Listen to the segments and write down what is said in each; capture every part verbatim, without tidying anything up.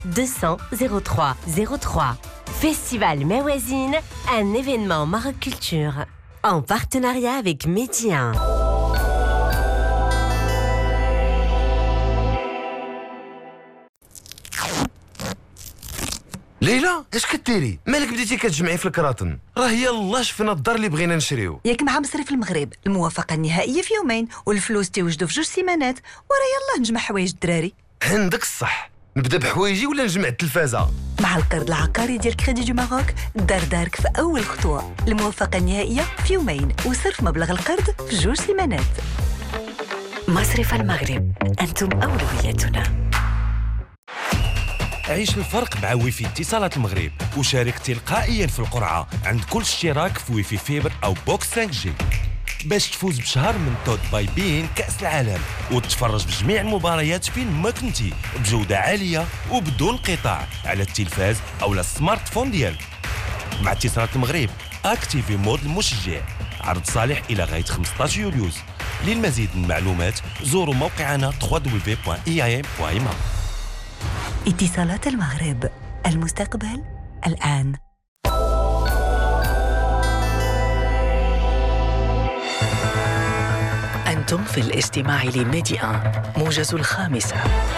deux cents zéro trois zéro trois. Festival Mawazine, un événement Maroc Culture, en partenariat avec Média. ليلى اش كديري؟ مالك بديتي كتجمعي في الكراطن؟ راه يلاه شفنا الدار اللي بغينا نشريو. ياك مع مصرف المغرب الموافقه النهائيه في يومين والفلوس تيوجدوا في جوج سيمانات. وراه يلاه نجمع حوايج الدراري. عندك الصح. نبدا بحوايجي ولا نجمع التلفازه؟ مع القرض العقاري ديال كريدي دو ماروك دار دارك في اول خطوه. الموافقه النهائيه في يومين وصرف مبلغ القرض في جوج سيمانات. مصرف المغرب، انتم اولوياتنا. عيش الفرق مع ويفي اتصالات المغرب وشارك تلقائيا في القرعة عند كل اشتراك في ويفي فيبر أو بوكس خمسة جي باش تفوز بشهر من توت باي بين كأس العالم وتتفرج بجميع المباريات فين ما كنتي بجودة عالية وبدون انقطاع على التلفاز أو السمارت فون ديالك. مع اتصالات المغرب اكتيفي مود المشجع. عرض صالح إلى غاية خمسطاش يوليوز. للمزيد من المعلومات زوروا موقعنا دبليو دبليو دبليو دوت إي إيه إم دوت إم. اتصالات المغرب، المستقبل الآن. أنتم في الاستماع لميديا موجز الخامسة.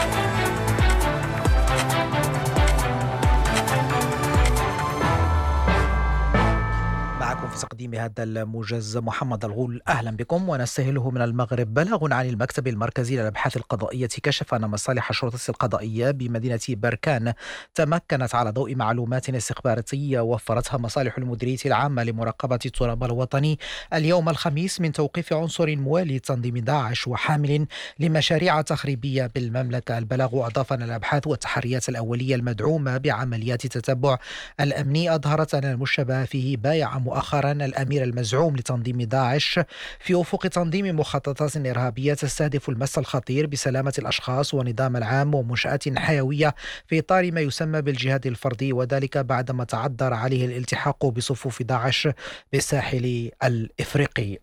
في تقديم هذا الموجز محمد الغول. أهلا بكم. ونستهله من المغرب. بلاغ عن المكتب المركزي للأبحاث القضائية كشف أن مصالح الشرطة القضائية بمدينة بركان تمكنت على ضوء معلومات استخباراتية وفرتها مصالح المديرية العامة لمراقبة التراب الوطني اليوم الخميس من توقيف عنصر موالي تنظيم داعش وحامل لمشاريع تخريبية بالمملكة. البلاغ أضاف أن الأبحاث والتحريات الأولية المدعومة بعمليات التتبع الأمني أظهرت أن المشتبه فيه بايع مؤخرا الأمير المزعوم لتنظيم داعش في أفق تنظيم مخططات إرهابية تستهدف المس الخطير بسلامة الأشخاص والنظام العام ومنشآت حيوية في إطار ما يسمى بالجهاد الفردي، وذلك بعدما تعذر عليه الالتحاق بصفوف داعش بالساحل الإفريقي.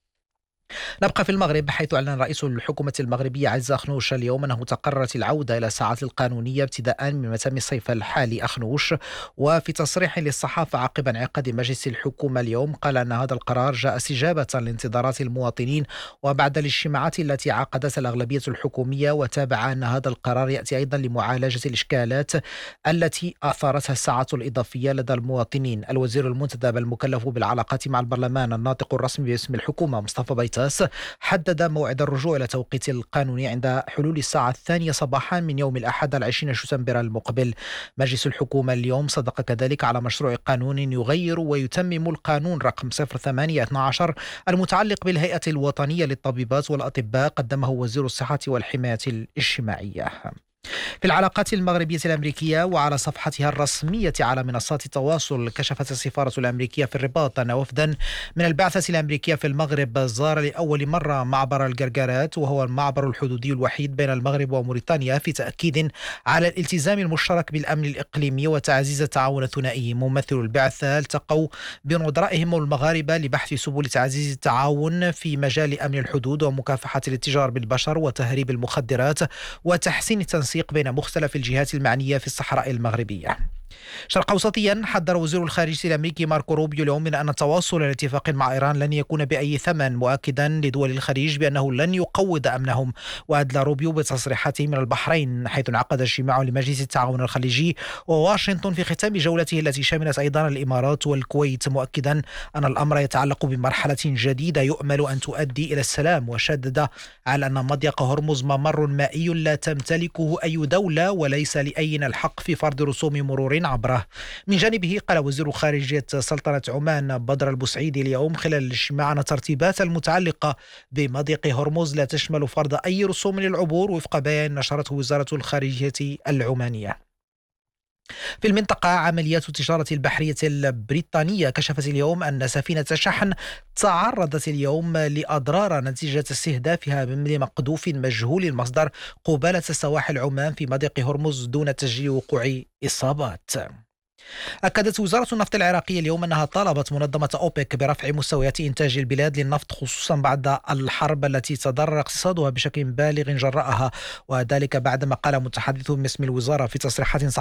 نبقى في المغرب، حيث أعلن رئيس الحكومة المغربية عز أخنوش اليوم أنه تقررت العودة إلى الساعات القانونية ابتداء من متم الصيف الحالي. أخنوش وفي تصريح للصحافة عقب انعقاد مجلس الحكومة اليوم قال أن هذا القرار جاء استجابة لانتظارات المواطنين وبعد الاجتماعات التي عقدتها الأغلبية الحكومية، وتابع أن هذا القرار يأتي أيضا لمعالجة الإشكالات التي أثارتها الساعة الإضافية لدى المواطنين. الوزير المنتدب المكلف بالعلاقات مع البرلمان الناطق الرسمي باسم الحكومة مصطفى بيتاس حدد موعد الرجوع إلى توقيت القانوني عند حلول الساعة الثانية صباحا من يوم الأحد العشرين شتنبر المقبل. مجلس الحكومة اليوم صدق كذلك على مشروع قانون يغير ويتمم القانون رقم صفر ثمانية اثنا عشر المتعلق بالهيئة الوطنية للطبيبات والأطباء، قدمه وزير الصحة والحماية الاجتماعية. في العلاقات المغربية الأمريكية وعلى صفحتها الرسمية على منصات التواصل، كشفت السفارة الأمريكية في الرباط أن وفدا من البعثة الأمريكية في المغرب زار لأول مرة معبر القرقرات، وهو المعبر الحدودي الوحيد بين المغرب وموريتانيا، في تأكيد على الالتزام المشترك بالأمن الإقليمي وتعزيز التعاون الثنائي. ممثل البعثة التقوا بنظرائهم المغاربة لبحث سبل تعزيز التعاون في مجال أمن الحدود ومكافحة الاتجار بالبشر وتهريب المخدرات وتحسين التنسيق بين مختلف الجهات المعنية في الصحراء المغربية. شرق أوسطيا، حذر وزير الخارجية الأمريكي ماركو روبيو اليوم من أن التوصل إلى اتفاق مع إيران لن يكون بأي ثمن، مؤكدا لدول الخليج بأنه لن يقوض أمنهم. وأدلى روبيو بتصريحاته من البحرين حيث انعقد اجتماع لمجلس التعاون الخليجي وواشنطن في ختام جولته التي شملت أيضا الإمارات والكويت، مؤكدا أن الأمر يتعلق بمرحلة جديدة يؤمل أن تؤدي إلى السلام، وشدد على أن مضيق هرمز ممر مائي لا تمتلكه أي دولة وليس لأينا الحق في فرض رسوم مرور عبره. من جانبه قال وزير خارجية سلطنة عمان بدر البوسعيدي اليوم خلال الاجتماع أن الترتيبات المتعلقة بمضيق هرمز لا تشمل فرض أي رسوم للعبور وفق بيان نشرته وزارة الخارجية العمانية. في المنطقة، عمليات التجارة البحرية البريطانية كشفت اليوم أن سفينة شحن تعرضت اليوم لأضرار نتيجة استهدافها من مقذوف مجهول المصدر قبالة سواحل عمان في مضيق هرمز دون تسجيل وقوع إصابات. أكدت وزارة النفط العراقية اليوم أنها طالبت منظمة أوبك برفع مستويات إنتاج البلاد للنفط، خصوصا بعد الحرب التي تضرر اقتصادها بشكل بالغ جراءها، وذلك بعدما قال متحدث باسم الوزارة في تصريحات